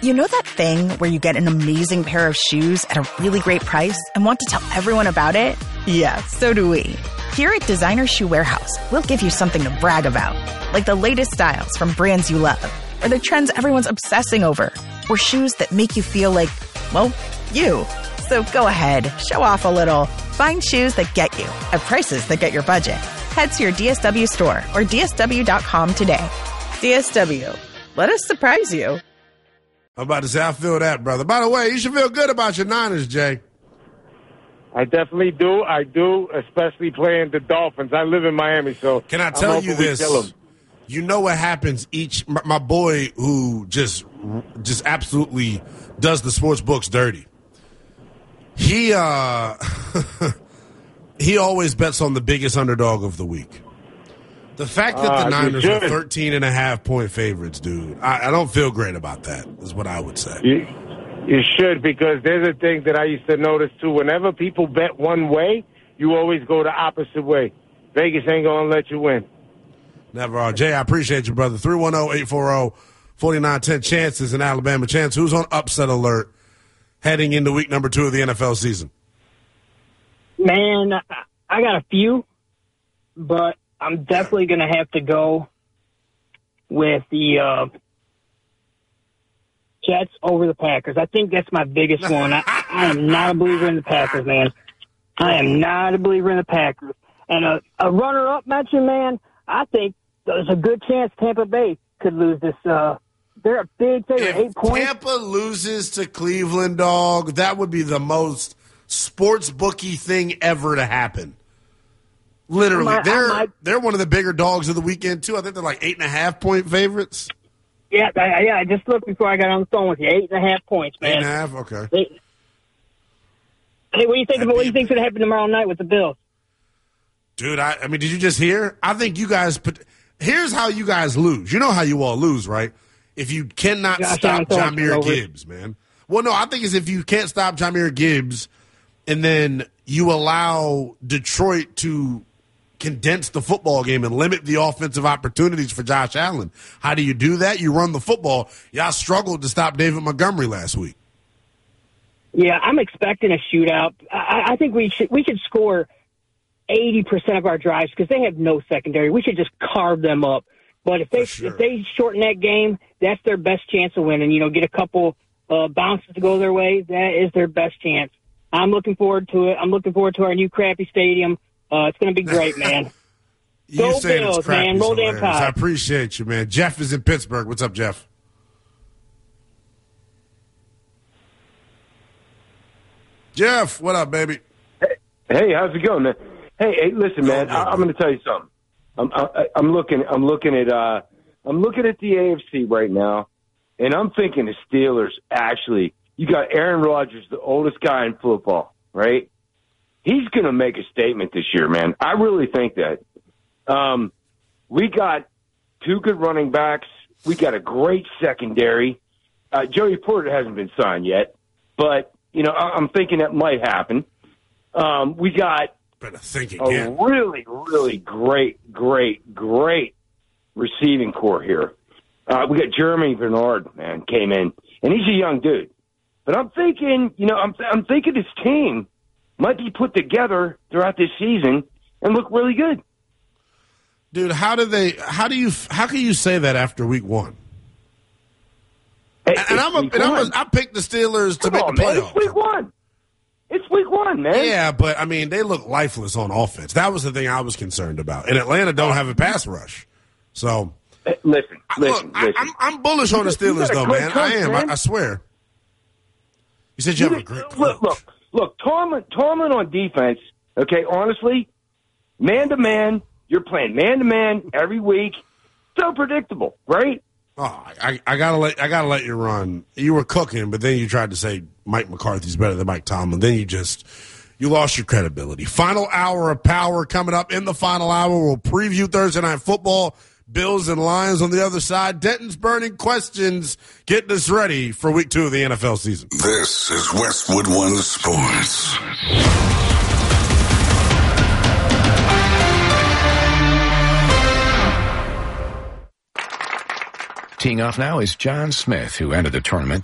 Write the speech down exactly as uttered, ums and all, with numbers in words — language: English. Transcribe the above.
You know that thing where you get an amazing pair of shoes at a really great price and want to tell everyone about it? Yeah, so do we. Here at Designer Shoe Warehouse, we'll give you something to brag about, like the latest styles from brands you love, or the trends everyone's obsessing over, or shoes that make you feel like, well, you. So go ahead, show off a little. Find shoes that get you at prices that get your budget. Head to your D S W store or D S W dot com today. D S W, let us surprise you. I'm about to say, I feel that, brother. By the way, you should feel good about your Niners, Jay. I definitely do. I do, especially playing the Dolphins. I live in Miami, so can I tell I'm you hoping we this? kill 'em. You know what happens each my, my boy who just just absolutely does the sports books dirty. He uh he always bets on the biggest underdog of the week. The fact that the uh, Niners are thirteen and a half point favorites, dude, I, I don't feel great about that, is what I would say. You, you should, because there's a thing that I used to notice, too. Whenever people bet one way, you always go the opposite way. Vegas ain't going to let you win. Never are. Jay, I appreciate you, brother. three one zero, eight four zero, four nine one zero. Chance is in Alabama. Chance, who's on upset alert heading into week number two of the N F L season? Man, I got a few, but I'm definitely going to have to go with the uh, Jets over the Packers. I think that's my biggest one. I, I am not a believer in the Packers, man. I am not a believer in the Packers. And a, a runner-up mention, man, I think there's a good chance Tampa Bay could lose this. Uh, they're a big favorite, if eight points. Tampa loses to Cleveland, dog, that would be the most sports bookie thing ever to happen. Literally, might, they're might, they're one of the bigger dogs of the weekend too. I think they're like eight and a half point favorites. Yeah, I, yeah. I just looked before I got on the phone with you. Eight and a half points, man. Eight and a half, okay. They, hey, what do you think? About, what do you think's going to happen tomorrow night with the Bills? Dude, I, I mean, did you just hear? I think you guys put. Here's how you guys lose. You know how you all lose, right? If you cannot Josh stop Jahmyr Gibbs, man. Well, no, I think it's if you can't stop Jahmyr Gibbs, and then you allow Detroit to condense the football game and limit the offensive opportunities for Josh Allen. How do you do that? You run the football. Y'all struggled to stop David Montgomery last week. Yeah, I'm expecting a shootout. I, I think we should we should score eighty percent of our drives because they have no secondary. We should just carve them up. But if they sure. if they shorten that game, that's their best chance of winning. You know, get a couple uh, bounces to go their way. That is their best chance. I'm looking forward to it. I'm looking forward to our new crappy stadium. Uh, it's going to be great, man. you Go saying Bills, it's crappy, man. Roll damn Tide. I appreciate you, man. Jeff is in Pittsburgh. What's up, Jeff? Jeff, what up, baby? Hey, hey how's it going, man? Hey, hey listen, man. I, I'm going to tell you something. I'm, I, I'm looking. I'm looking at. Uh, I'm looking at the A F C right now, and I'm thinking the Steelers. Actually, you got Aaron Rodgers, the oldest guy in football, right? He's going to make a statement this year, man. I really think that. Um, we got two good running backs. We got a great secondary. Uh, Joey Porter hasn't been signed yet, but you know I, I'm thinking that might happen. Um, we got. Better think a again. really, really great, great, great receiving core here. Uh, we got Jeremy Bernard, man, came in, and he's a young dude. But I'm thinking, you know, I'm I'm thinking this team might be put together throughout this season and look really good. Dude, how do they? How do you? How can you say that after week one? Hey, and I'm a, and I'm a, I picked the Steelers to Come make on, the man, playoffs. it's week one. It's week one, man. Yeah, but, I mean, they look lifeless on offense. That was the thing I was concerned about. And Atlanta don't have a pass rush. So, hey, listen, I, listen, look, listen. I, I'm, I'm bullish on the Steelers, though, man. Coach, I am. man. I, I swear. You said you, you have a great coach. Look, look, look Tomlin, Tomlin on defense, okay, honestly, man-to-man, you're playing man-to-man every week. So predictable, right? Oh, I, I gotta let I gotta let you run. You were cooking, but then you tried to say Mike McCarthy's better than Mike Tomlin. Then you just you lost your credibility. Final hour of power coming up. In the final hour, we'll preview Thursday Night Football. Bills and Lions on the other side. Denton's burning questions. Getting us ready for week two of the N F L season. This is Westwood One Sports. Teeing off now is John Smith, who entered the tournament